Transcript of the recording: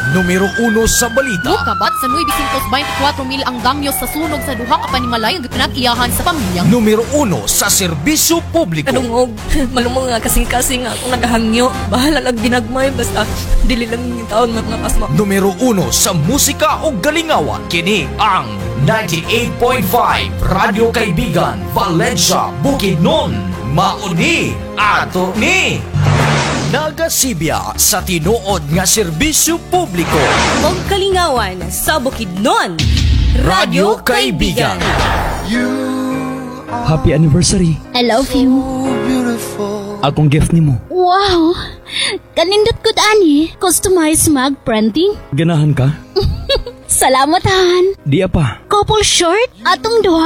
Numero 1 sa balita. Kabat sa 924,000 ang damyo sa sunog sa duha ka panimalay ang pinag-iyahan sa pamilya. Numero 1 sa serbisyo publiko. Kadungog, malumong nga kasing-kasing akong nagahangyo. Bahala lang ginagmay, basta dili lang yung taon matnapas mo. Numero 1 sa musika o galingawan. Kini ang 98.5 Radyo Kaibigan, Valencia, Bukidnon. Mauni ato ni nagasibya sa tinuod nga serbisyo publiko. Og kalingawan sa Bukidnon. Radyo Kaibigan. Happy anniversary. I love you. Akong gift nimo. Wow! Kanindot ko ani. Customized mag printing. Ganahan ka? Salamat han. Di apa. Couple short atong duha.